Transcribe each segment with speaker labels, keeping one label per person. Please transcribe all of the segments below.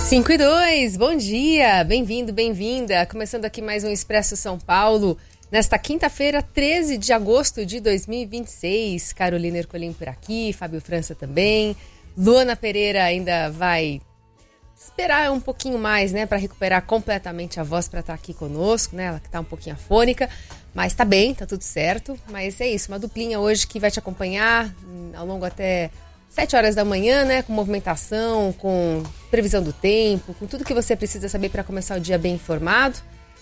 Speaker 1: 5:02, bom dia, bem-vindo, bem-vinda. Começando aqui mais um Expresso São Paulo, nesta quinta-feira, 13 de agosto de 2026. Carolina Ercolim por aqui, Fábio França também. Luana Pereira ainda vai esperar um pouquinho mais, né, para recuperar completamente a voz para estar aqui conosco, né, ela que tá um pouquinho afônica, mas tá bem, tá tudo certo. Mas é isso, uma duplinha hoje que vai te acompanhar ao longo até 7 horas da manhã, né, com movimentação, com previsão do tempo, com tudo que você precisa saber para começar o dia bem informado.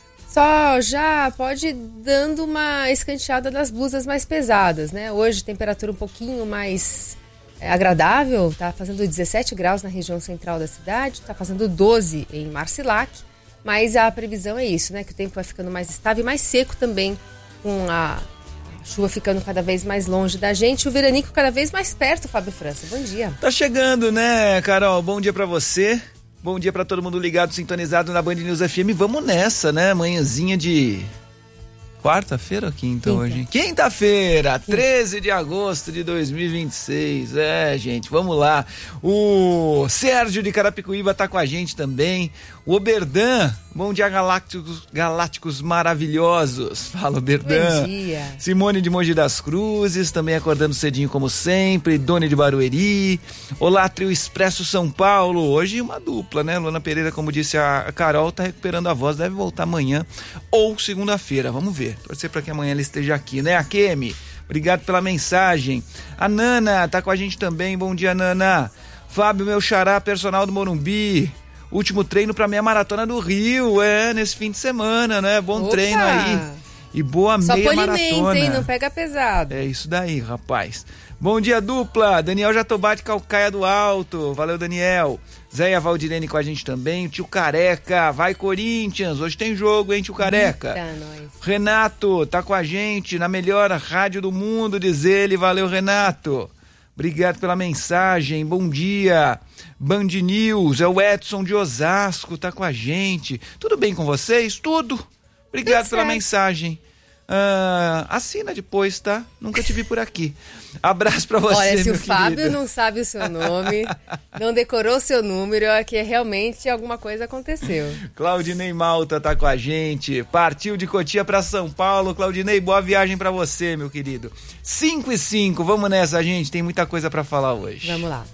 Speaker 1: Só já pode ir dando uma escanteada das blusas mais pesadas, né? Hoje temperatura um pouquinho mais agradável, tá fazendo 17 graus na região central da cidade, tá fazendo 12 em Marcilac, mas a previsão é isso, né, que o tempo vai ficando mais estável e mais seco também, com a chuva ficando cada vez mais longe da gente, o veranico cada vez mais perto. Fábio França, bom dia.
Speaker 2: Tá chegando, né, Carol? Bom dia pra você, bom dia pra todo mundo ligado, sintonizado na Band News FM. Vamos nessa, né, manhãzinha de quarta-feira ou quinta hoje? Quinta-feira, 13 de agosto de 2026. É, gente, vamos lá. O Sérgio de Carapicuíba tá com a gente também. O Oberdan, bom dia, galácticos maravilhosos. Fala, Oberdan.
Speaker 1: Bom dia.
Speaker 2: Simone de Mogi das Cruzes, também acordando cedinho como sempre. Doni de Barueri. Olá, trio Expresso São Paulo. Hoje uma dupla, né? Luana Pereira, como disse a Carol, tá recuperando a voz, deve voltar amanhã ou segunda-feira. Vamos ver. Torcer para que amanhã ela esteja aqui, né? A Kemi, obrigado pela mensagem. A Nana tá com a gente também, bom dia, Nana. Fábio, meu xará, personal do Morumbi. Último treino pra meia maratona do Rio, nesse fim de semana, né? Bom treino aí. E boa meia maratona.
Speaker 1: Hein? Não pega pesado.
Speaker 2: É isso daí, rapaz. Bom dia, dupla. Daniel Jatobá de Calcaia do Alto. Valeu, Daniel. Zéia Valdirene com a gente também. O tio Careca. Vai, Corinthians. Hoje tem jogo, hein, tio Careca? Renato tá com a gente na melhor rádio do mundo, diz ele. Valeu, Renato. Obrigado pela mensagem. Bom dia. Band News. É o Edson de Osasco. Tá com a gente. Tudo bem com vocês? Tudo. Obrigado pela mensagem. Assina depois, tá? Nunca te vi por aqui. Abraço pra você,
Speaker 1: olha, se
Speaker 2: meu
Speaker 1: o Fábio
Speaker 2: querido
Speaker 1: não sabe o seu nome, não decorou o seu número, é que realmente alguma coisa aconteceu.
Speaker 2: Claudinei Malta tá com a gente. Partiu de Cotia pra São Paulo. Claudinei, boa viagem pra você, meu querido. 5:05, vamos nessa, gente. Tem muita coisa pra falar hoje.
Speaker 1: Vamos lá.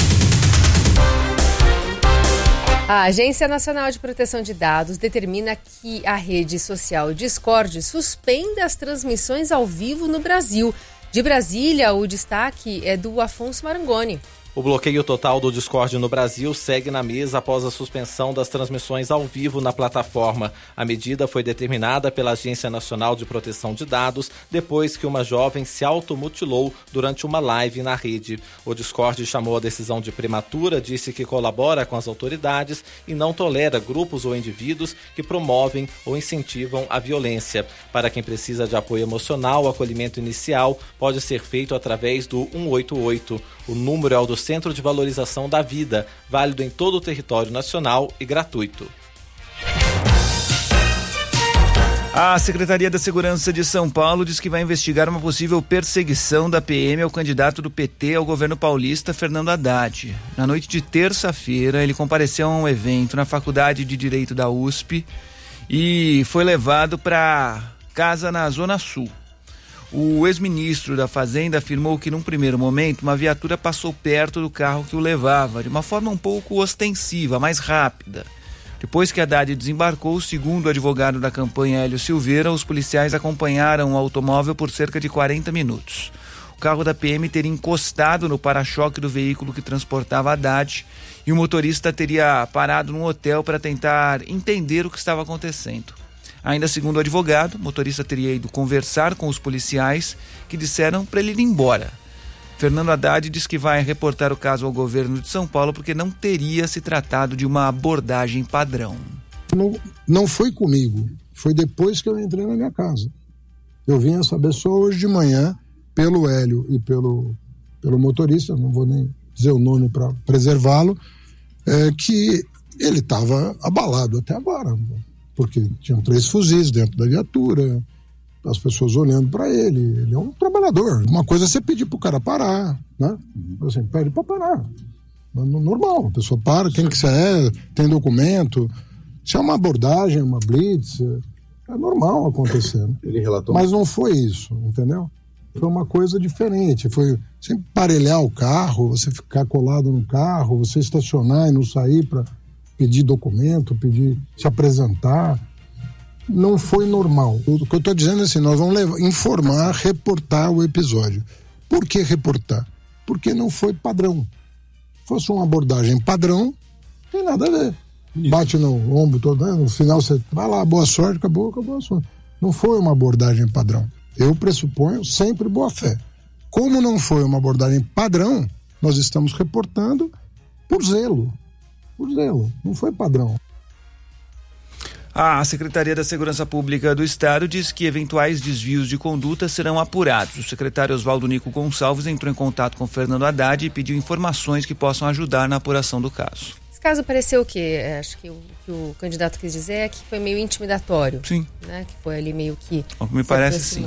Speaker 1: A Agência Nacional de Proteção de Dados determina que a rede social Discord suspenda as transmissões ao vivo no Brasil. De Brasília, o destaque é do Afonso Marangoni.
Speaker 3: O bloqueio total do Discord no Brasil segue na mesa após a suspensão das transmissões ao vivo na plataforma. A medida foi determinada pela Agência Nacional de Proteção de Dados depois que uma jovem se automutilou durante uma live na rede. O Discord chamou a decisão de prematura, disse que colabora com as autoridades e não tolera grupos ou indivíduos que promovem ou incentivam a violência. Para quem precisa de apoio emocional, o acolhimento inicial pode ser feito através do 188. O número é o do Centro de Valorização da Vida, válido em todo o território nacional e gratuito.
Speaker 2: A Secretaria da Segurança de São Paulo diz que vai investigar uma possível perseguição da PM ao candidato do PT ao governo paulista, Fernando Haddad. Na noite de terça-feira, ele compareceu a um evento na Faculdade de Direito da USP e foi levado para casa na Zona Sul. O ex-ministro da Fazenda afirmou que, num primeiro momento, uma viatura passou perto do carro que o levava, de uma forma um pouco ostensiva, mais rápida. Depois que Haddad desembarcou, segundo o advogado da campanha Hélio Silveira, os policiais acompanharam o automóvel por cerca de 40 minutos. O carro da PM teria encostado no para-choque do veículo que transportava Haddad e o motorista teria parado num hotel para tentar entender o que estava acontecendo. Ainda segundo o advogado, o motorista teria ido conversar com os policiais que disseram para ele ir embora. Fernando Haddad diz que vai reportar o caso ao governo de São Paulo porque não teria se tratado de uma abordagem padrão.
Speaker 4: Não foi comigo, foi depois que eu entrei na minha casa. Eu vim saber só hoje de manhã, pelo Hélio e pelo motorista, não vou nem dizer o nome para preservá-lo, que ele estava abalado até agora. Porque tinham 3 fuzis dentro da viatura, as pessoas olhando para ele. Ele é um trabalhador. Uma coisa é você pedir pro cara parar, né? Assim, pede para parar. Normal, a pessoa para, quem que você é, tem documento. Se é uma abordagem, uma blitz, é normal acontecer.
Speaker 5: Ele relatou.
Speaker 4: Mas não foi isso, entendeu? Foi uma coisa diferente. Foi você emparelhar o carro, você ficar colado no carro, você estacionar e não sair para pedir documento, se apresentar. Não foi normal. O que eu estou dizendo é assim, nós vamos informar, reportar o episódio. Por que reportar? Porque não foi padrão. Se fosse uma abordagem padrão, não tem nada a ver. Bate no ombro todo, né? No final você vai lá, boa sorte, acabou a sorte. Não foi uma abordagem padrão. Eu pressuponho sempre boa fé. Como não foi uma abordagem padrão, nós estamos reportando por zelo. Por zelo, não foi padrão.
Speaker 2: A Secretaria da Segurança Pública do Estado diz que eventuais desvios de conduta serão apurados. O secretário Oswaldo Nico Gonçalves entrou em contato com Fernando Haddad e pediu informações que possam ajudar na apuração do caso.
Speaker 1: Esse caso pareceu o quê? Acho que o que o candidato quis dizer é que foi meio intimidatório.
Speaker 2: Sim.
Speaker 1: Né? Que foi ali meio que...
Speaker 2: O que me parece, sim.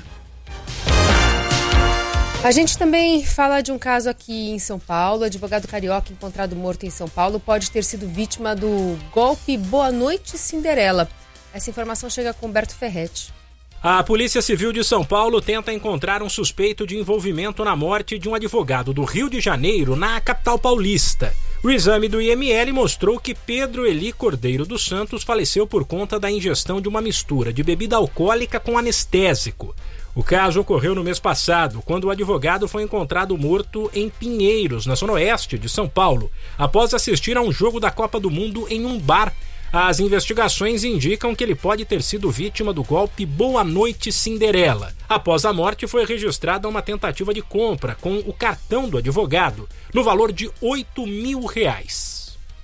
Speaker 1: A gente também fala de um caso aqui em São Paulo. O advogado carioca encontrado morto em São Paulo pode ter sido vítima do golpe Boa Noite Cinderela. Essa informação chega com Humberto Ferretti.
Speaker 6: A Polícia Civil de São Paulo tenta encontrar um suspeito de envolvimento na morte de um advogado do Rio de Janeiro, na capital paulista. O exame do IML mostrou que Pedro Eli Cordeiro dos Santos faleceu por conta da ingestão de uma mistura de bebida alcoólica com anestésico. O caso ocorreu no mês passado, quando o advogado foi encontrado morto em Pinheiros, na zona oeste de São Paulo, após assistir a um jogo da Copa do Mundo em um bar. As investigações indicam que ele pode ter sido vítima do golpe Boa Noite Cinderela. Após a morte, foi registrada uma tentativa de compra com o cartão do advogado, no valor de R$8.000.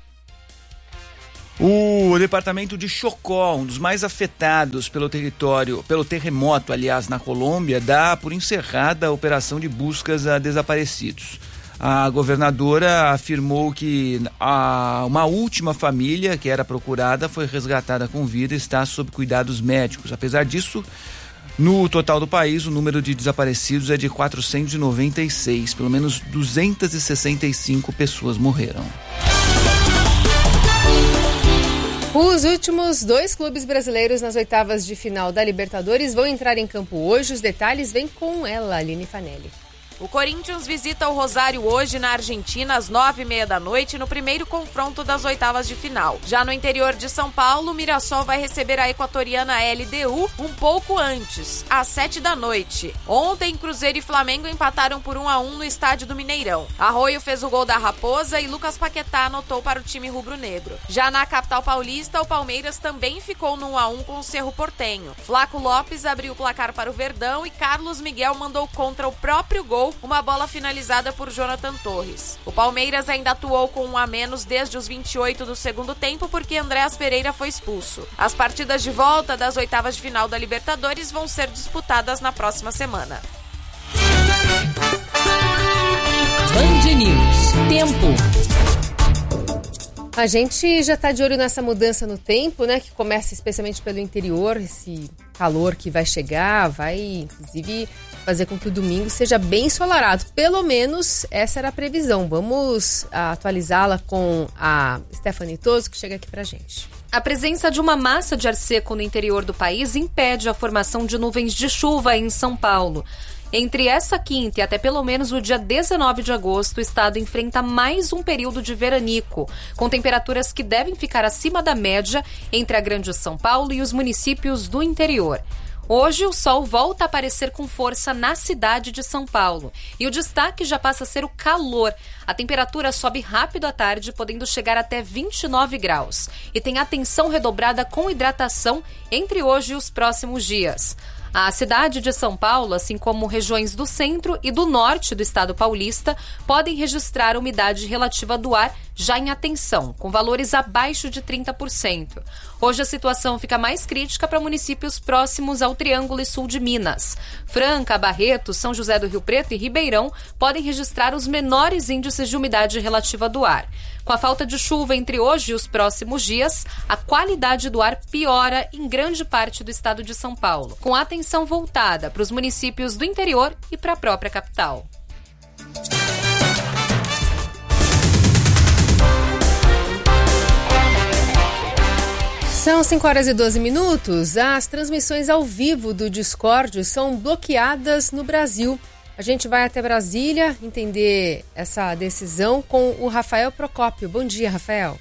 Speaker 2: O departamento de Chocó, um dos mais afetados pelo terremoto, aliás, na Colômbia, dá por encerrada a operação de buscas a desaparecidos. A governadora afirmou que uma última família que era procurada foi resgatada com vida e está sob cuidados médicos. Apesar disso, no total do país, o número de desaparecidos é de 496. Pelo menos 265 pessoas morreram.
Speaker 1: Os últimos 2 clubes brasileiros nas oitavas de final da Libertadores vão entrar em campo hoje. Os detalhes vêm com ela, Aline Fanelli.
Speaker 7: O Corinthians visita o Rosário hoje na Argentina às 9h30 da noite no primeiro confronto das oitavas de final. Já no interior de São Paulo, o Mirassol vai receber a equatoriana LDU um pouco antes, às 7 da noite. Ontem, Cruzeiro e Flamengo empataram por 1-1 no estádio do Mineirão. Arroio fez o gol da Raposa e Lucas Paquetá anotou para o time rubro-negro. Já na capital paulista, o Palmeiras também ficou no 1-1 com o Cerro Porteño. Flaco Lopes abriu o placar para o Verdão e Carlos Miguel mandou contra o próprio gol uma bola finalizada por Jonathan Torres. O Palmeiras ainda atuou com 1 a menos desde os 28 do segundo tempo porque Andréas Pereira foi expulso. As partidas de volta das oitavas de final da Libertadores vão ser disputadas na próxima semana.
Speaker 8: Band News. Tempo.
Speaker 1: A gente já está de olho nessa mudança no tempo, né? Que começa especialmente pelo interior, esse calor que vai chegar, vai inclusive fazer com que o domingo seja bem ensolarado. Pelo menos essa era a previsão. Vamos atualizá-la com a Stephanie Toso, que chega aqui pra gente.
Speaker 9: A presença de uma massa de ar seco no interior do país impede a formação de nuvens de chuva em São Paulo. Entre essa quinta e até pelo menos o dia 19 de agosto, o estado enfrenta mais um período de veranico, com temperaturas que devem ficar acima da média entre a Grande São Paulo e os municípios do interior. Hoje, o sol volta a aparecer com força na cidade de São Paulo. E o destaque já passa a ser o calor. A temperatura sobe rápido à tarde, podendo chegar até 29 graus. E tem atenção redobrada com hidratação entre hoje e os próximos dias. A cidade de São Paulo, assim como regiões do centro e do norte do estado paulista, podem registrar umidade relativa do ar já em atenção, com valores abaixo de 30%. Hoje a situação fica mais crítica para municípios próximos ao Triângulo e Sul de Minas. Franca, Barreto, São José do Rio Preto e Ribeirão podem registrar os menores índices de umidade relativa do ar. Com a falta de chuva entre hoje e os próximos dias, a qualidade do ar piora em grande parte do estado de São Paulo, com a atenção voltada para os municípios do interior e para a própria capital.
Speaker 1: São 5h12. As transmissões ao vivo do Discord são bloqueadas no Brasil. A gente vai até Brasília entender essa decisão com o Rafael Procópio. Bom dia, Rafael.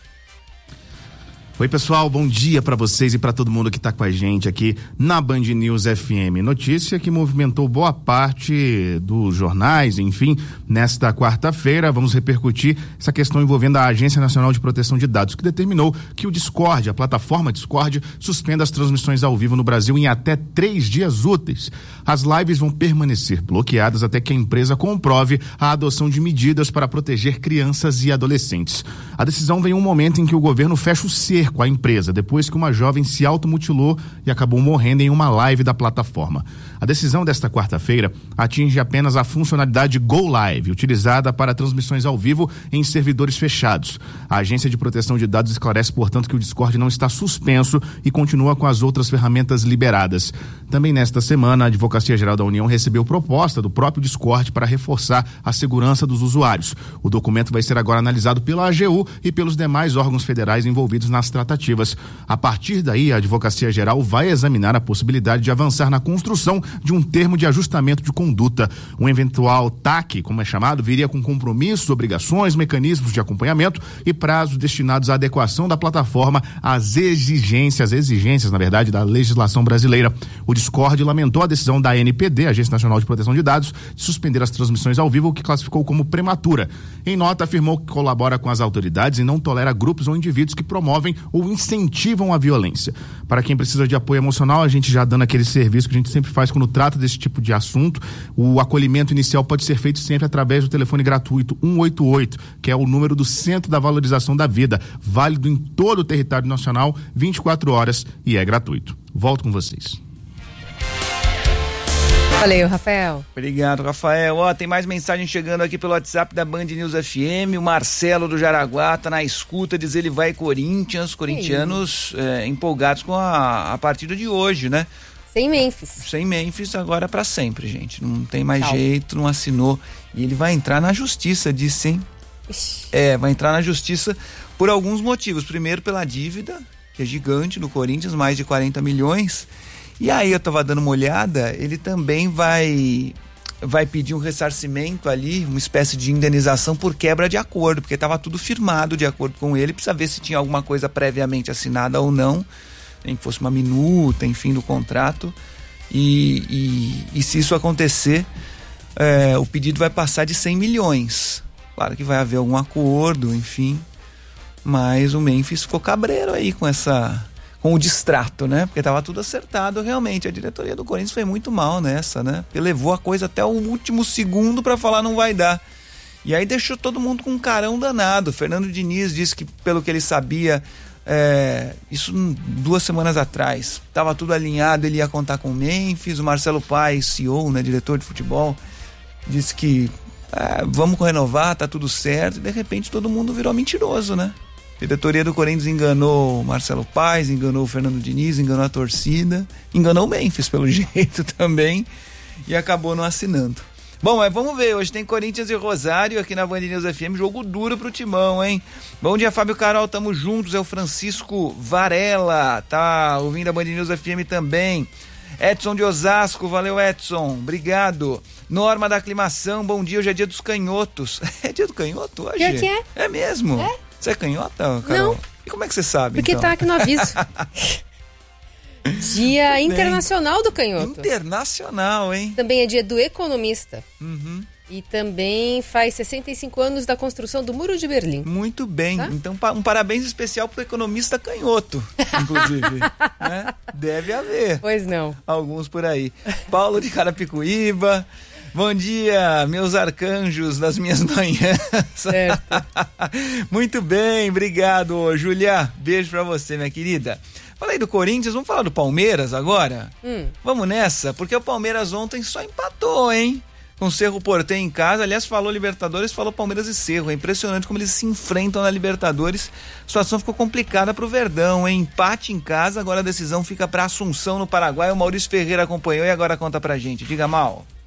Speaker 5: Oi, pessoal, bom dia para vocês e para todo mundo que está com a gente aqui na Band News FM. Notícia que movimentou boa parte dos jornais, enfim, nesta quarta-feira. Vamos repercutir essa questão envolvendo a Agência Nacional de Proteção de Dados, que determinou que o Discord, a plataforma Discord, suspenda as transmissões ao vivo no Brasil em até 3 dias úteis. As lives vão permanecer bloqueadas até que a empresa comprove a adoção de medidas para proteger crianças e adolescentes. A decisão vem em um momento em que o governo fecha o cerco com a empresa, depois que uma jovem se automutilou e acabou morrendo em uma live da plataforma. A decisão desta quarta-feira atinge apenas a funcionalidade Go Live, utilizada para transmissões ao vivo em servidores fechados. A Agência de Proteção de Dados esclarece, portanto, que o Discord não está suspenso e continua com as outras ferramentas liberadas. Também nesta semana, a Advocacia Geral da União recebeu proposta do próprio Discord para reforçar a segurança dos usuários. O documento vai ser agora analisado pela AGU e pelos demais órgãos federais envolvidos nas tratativas. A partir daí, a Advocacia Geral vai examinar a possibilidade de avançar na construção de um termo de ajustamento de conduta. Um eventual TAC, como é chamado, viria com compromissos, obrigações, mecanismos de acompanhamento e prazos destinados à adequação da plataforma às exigências, na verdade, da legislação brasileira. O Discord lamentou a decisão da ANPD, Agência Nacional de Proteção de Dados, de suspender as transmissões ao vivo, o que classificou como prematura. Em nota, afirmou que colabora com as autoridades e não tolera grupos ou indivíduos que promovem ou incentivam a violência. Para quem precisa de apoio emocional, a gente já dando aquele serviço que a gente sempre faz quando trata desse tipo de assunto. O acolhimento inicial pode ser feito sempre através do telefone gratuito 188, que é o número do Centro da Valorização da Vida, válido em todo o território nacional, 24 horas e é gratuito. Volto com vocês.
Speaker 1: Valeu, Rafael.
Speaker 2: Obrigado, Rafael. Tem mais mensagem chegando aqui pelo WhatsApp da Band News FM. O Marcelo do Jaraguá tá na escuta, diz ele vai Corinthians. Corintianos empolgados com a partida de hoje, né?
Speaker 1: Sem Memphis.
Speaker 2: Sem Memphis agora pra sempre, gente. Não tem mais jeito, não assinou. E ele vai entrar na justiça, disse, hein? Ixi. Vai entrar na justiça por alguns motivos. Primeiro, pela dívida, que é gigante no Corinthians, mais de 40 milhões. E aí eu tava dando uma olhada, ele também vai pedir um ressarcimento ali, uma espécie de indenização por quebra de acordo, porque tava tudo firmado de acordo com ele, precisa ver se tinha alguma coisa previamente assinada ou não, nem que fosse uma minuta, enfim, do contrato. E se isso acontecer, o pedido vai passar de 100 milhões. Claro que vai haver algum acordo, enfim, mas o Memphis ficou cabreiro aí com o distrato, né? Porque tava tudo acertado realmente. A diretoria do Corinthians foi muito mal nessa, né? Porque levou a coisa até o último segundo para falar não vai dar. E aí deixou todo mundo com um carão danado. Fernando Diniz disse que, pelo que ele sabia, isso 2 semanas atrás, tava tudo alinhado, ele ia contar com o Memphis. O Marcelo Paes, CEO, né, diretor de futebol, disse que vamos renovar, tá tudo certo. E de repente todo mundo virou mentiroso, né? A diretoria do Corinthians enganou o Marcelo Paes, enganou o Fernando Diniz, enganou a torcida, enganou o Memphis pelo jeito também e acabou não assinando. Bom, mas vamos ver, hoje tem Corinthians e Rosário aqui na Band News FM, jogo duro pro Timão, hein? Bom dia, Fábio Carol, tamo juntos, é o Francisco Varela, tá ouvindo a Band News FM também. Edson de Osasco, valeu Edson, obrigado. Norma da Aclimação, bom dia, hoje é dia dos canhotos. É dia do canhoto hoje?
Speaker 1: Pior que é.
Speaker 2: É mesmo? Você é canhota, Carol?
Speaker 1: Não.
Speaker 2: E como é que você sabe,
Speaker 1: Porque
Speaker 2: então?
Speaker 1: tá aqui no aviso. Dia Internacional do Canhoto.
Speaker 2: Internacional, hein?
Speaker 1: Também é dia do economista.
Speaker 2: Uhum.
Speaker 1: E também faz 65 anos da construção do Muro de Berlim.
Speaker 2: Muito bem. Tá? Então, um parabéns especial pro economista canhoto, inclusive. Né? Deve haver.
Speaker 1: Pois não.
Speaker 2: Alguns por aí. Paulo de Carapicuíba. Bom dia, meus arcanjos das minhas manhãs.
Speaker 1: Certo.
Speaker 2: Muito bem, obrigado, Julia. Beijo pra você, minha querida. Falei do Corinthians, vamos falar do Palmeiras agora? Vamos nessa, porque o Palmeiras ontem só empatou, hein? Com o Cerro Porteño em casa, aliás, falou Libertadores, falou Palmeiras e Cerro. É impressionante como eles se enfrentam na Libertadores. A situação ficou complicada pro Verdão, hein? Empate em casa, agora a decisão fica pra Assunção, no Paraguai. O Maurício Ferreira acompanhou e agora conta pra gente. Diga, Mal.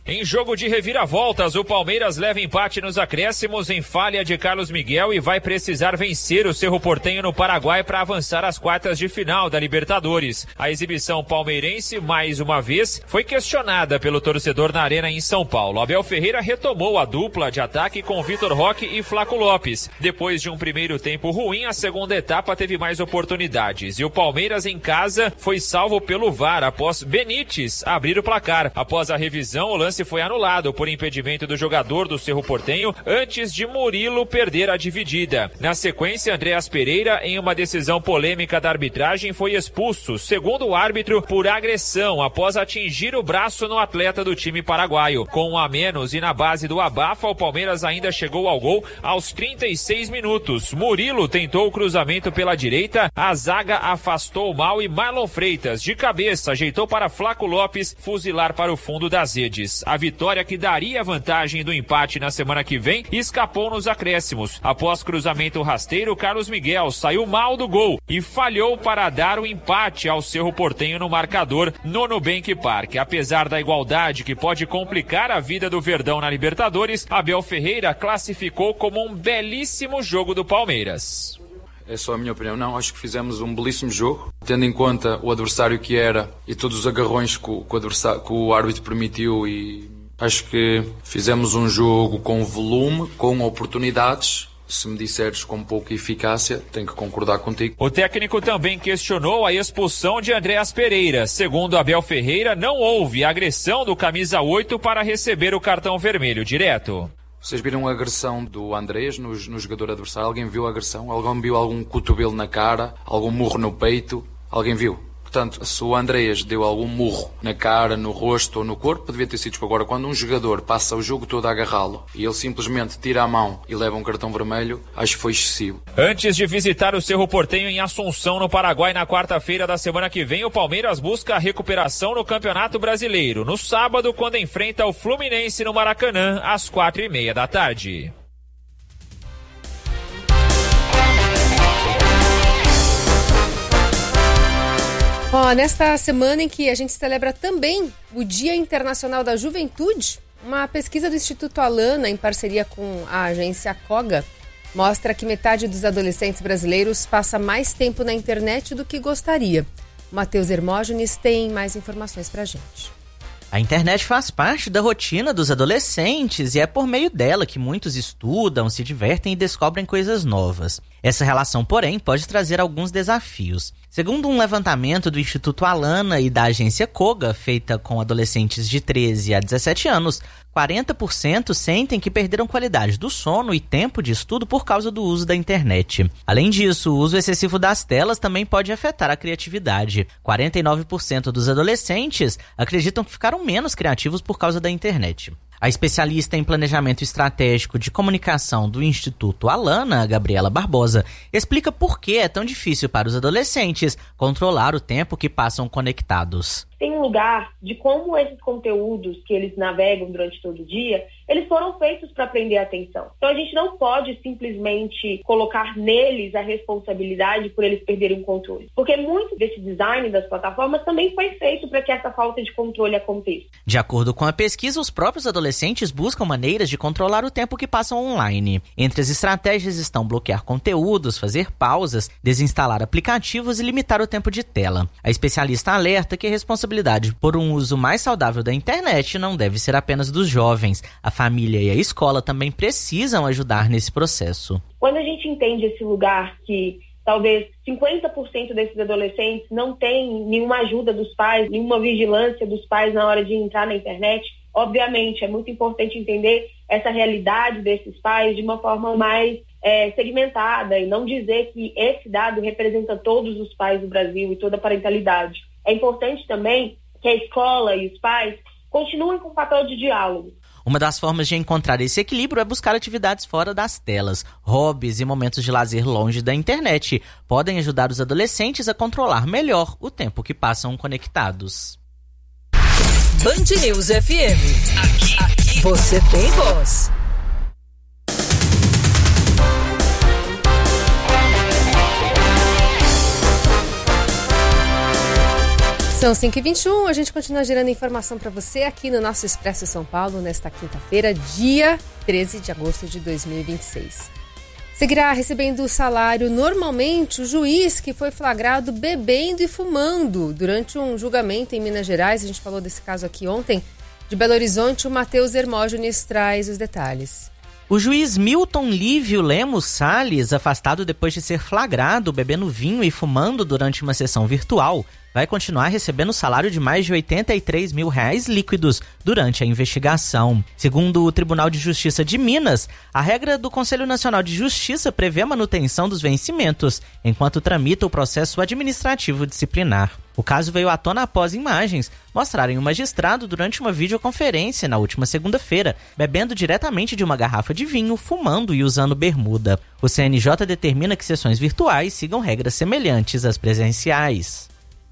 Speaker 10: Em jogo de reviravoltas, o Palmeiras leva empate nos acréscimos em falha de Carlos Miguel e vai precisar vencer o Cerro Porteño no Paraguai para avançar às quartas de final da Libertadores. A exibição palmeirense, mais uma vez, foi questionada pelo torcedor na Arena em São Paulo. Abel Ferreira retomou a dupla de ataque com Vitor Roque e Flaco Lopes. Depois de um primeiro tempo ruim, a segunda etapa teve mais oportunidades. E o Palmeiras em casa foi salvo pelo VAR após Benítez abrir o placar. Após a revisão, o lance foi anulado por impedimento do jogador do Cerro Porteño antes de Murilo perder a dividida. Na sequência, Andréas Pereira, em uma decisão polêmica da arbitragem, foi expulso, segundo o árbitro, por agressão após atingir o braço no atleta do time paraguaio. Com um a menos e na base do abafa, o Palmeiras ainda chegou ao gol aos 36 minutos. Murilo tentou o cruzamento pela direita, a zaga afastou mal e Marlon Freitas, de cabeça, ajeitou para Flaco Lopes fuzilar para o fundo das redes. A vitória que daria vantagem do empate na semana que vem escapou nos acréscimos. Após cruzamento rasteiro, Carlos Miguel saiu mal do gol e falhou para dar o empate ao Cerro Porteño no marcador no Nubank Park. Apesar da igualdade que pode complicar a vida do Verdão na Libertadores, Abel Ferreira classificou como um belíssimo jogo do Palmeiras.
Speaker 11: É só a minha opinião. Não, acho que fizemos um belíssimo jogo, tendo em conta o adversário que era e todos os agarrões que o árbitro permitiu, e acho que fizemos um jogo com volume, com oportunidades. Se me disseres com pouca eficácia, tenho que concordar contigo.
Speaker 10: O técnico também questionou a expulsão de Andréas Pereira. Segundo Abel Ferreira, não houve agressão do camisa 8 para receber o cartão vermelho direto.
Speaker 11: Vocês viram a agressão do Andrés no jogador adversário? Alguém viu a agressão? Alguém viu algum cotovelo na cara? Algum murro no peito? Alguém viu? Portanto, se o Andrés deu algum murro na cara, no rosto ou no corpo, devia ter sido. Agora, quando um jogador passa o jogo todo a agarrá-lo e ele simplesmente tira a mão e leva um cartão vermelho, acho que foi excessivo.
Speaker 10: Antes de visitar o Cerro Porteño em Assunção, no Paraguai, na quarta-feira da semana que vem, o Palmeiras busca a recuperação no Campeonato Brasileiro. No sábado, quando enfrenta o Fluminense no Maracanã, às 4:30 da tarde.
Speaker 1: Nesta semana em que a gente celebra também o Dia Internacional da Juventude, uma pesquisa do Instituto Alana, em parceria com a agência Koga, mostra que metade dos adolescentes brasileiros passa mais tempo na internet do que gostaria. O Matheus Hermógenes tem mais informações pra gente.
Speaker 12: A internet faz parte da rotina dos adolescentes e é por meio dela que muitos estudam, se divertem e descobrem coisas novas. Essa relação, porém, pode trazer alguns desafios. Segundo um levantamento do Instituto Alana e da agência Koga, feita com adolescentes de 13 a 17 anos, 40% sentem que perderam qualidade do sono e tempo de estudo por causa do uso da internet. Além disso, o uso excessivo das telas também pode afetar a criatividade. 49% dos adolescentes acreditam que ficaram menos criativos por causa da internet. A especialista em planejamento estratégico de comunicação do Instituto Alana, Gabriela Barbosa, explica por que é tão difícil para os adolescentes controlar o tempo que passam conectados.
Speaker 13: Tem um lugar de como esses conteúdos que eles navegam durante todo o dia, eles foram feitos para prender a atenção. Então a gente não pode simplesmente colocar neles a responsabilidade por eles perderem o controle. Porque muito desse design das plataformas também foi feito para que essa falta de controle aconteça.
Speaker 12: De acordo com a pesquisa, os próprios adolescentes buscam maneiras de controlar o tempo que passam online. Entre as estratégias estão bloquear conteúdos, fazer pausas, desinstalar aplicativos e limitar o tempo de tela. A especialista alerta que a responsabilidade por um uso mais saudável da internet não deve ser apenas dos jovens. A família e a escola também precisam ajudar nesse processo.
Speaker 13: Quando a gente entende esse lugar que talvez 50% desses adolescentes não tem nenhuma ajuda dos pais, nenhuma vigilância dos pais na hora de entrar na internet, obviamente é muito importante entender essa realidade desses pais de uma forma mais segmentada e não dizer que esse dado representa todos os pais do Brasil e toda a parentalidade. É importante também que a escola e os pais continuem com o papel de diálogo.
Speaker 12: Uma das formas de encontrar esse equilíbrio é buscar atividades fora das telas. Hobbies e momentos de lazer longe da internet podem ajudar os adolescentes a controlar melhor o tempo que passam conectados.
Speaker 8: Band News FM. Aqui você tem voz.
Speaker 1: São 5h21, a gente continua gerando informação para você aqui no nosso Expresso São Paulo, nesta quinta-feira, dia 13 de agosto de 2026. Seguirá recebendo o salário normalmente o juiz que foi flagrado bebendo e fumando durante um julgamento em Minas Gerais. A gente falou desse caso aqui ontem. De Belo Horizonte, o Matheus Hermógenes traz os detalhes.
Speaker 12: O juiz Milton Lívio Lemos Salles, afastado depois de ser flagrado bebendo vinho e fumando durante uma sessão virtual, vai continuar recebendo salário de mais de R$83 mil líquidos durante a investigação. Segundo o Tribunal de Justiça de Minas, a regra do Conselho Nacional de Justiça prevê a manutenção dos vencimentos, enquanto tramita o processo administrativo disciplinar. O caso veio à tona após imagens mostrarem o magistrado durante uma videoconferência na última segunda-feira, bebendo diretamente de uma garrafa de vinho, fumando e usando bermuda. O CNJ determina que sessões virtuais sigam regras semelhantes às presenciais.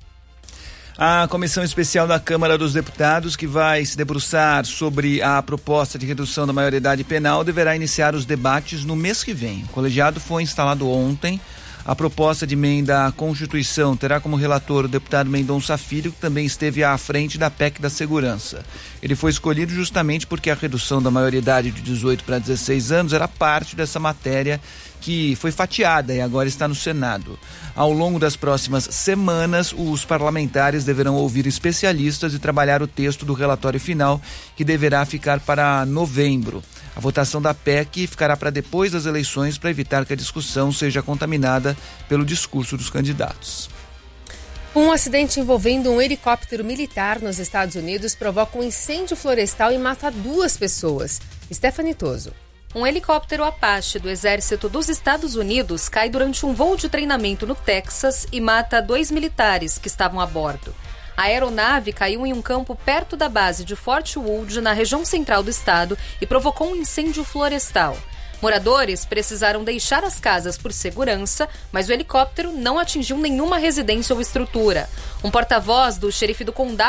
Speaker 2: A Comissão Especial da Câmara dos Deputados, que vai se debruçar sobre a proposta de redução da maioridade penal, deverá iniciar os debates no mês que vem. O colegiado foi instalado ontem. A proposta de emenda à Constituição terá como relator o deputado Mendonça Filho, que também esteve à frente da PEC da Segurança. Ele foi escolhido justamente porque a redução da maioridade de 18 para 16 anos era parte dessa matéria que foi fatiada e agora está no Senado. Ao longo das próximas semanas, os parlamentares deverão ouvir especialistas e trabalhar o texto do relatório final, que deverá ficar para novembro. A votação da PEC ficará para depois das eleições, para evitar que a discussão seja contaminada pelo discurso dos candidatos.
Speaker 1: Um acidente envolvendo um helicóptero militar nos Estados Unidos provoca um incêndio florestal e mata 2 pessoas. Stephanie Toso.
Speaker 9: Um helicóptero Apache do Exército dos Estados Unidos cai durante um voo de treinamento no Texas e mata 2 militares que estavam a bordo. A aeronave caiu em um campo perto da base de Fort Wood, na região central do estado, e provocou um incêndio florestal. Moradores precisaram deixar as casas por segurança, mas o helicóptero não atingiu nenhuma residência ou estrutura. Um porta-voz do xerife do condado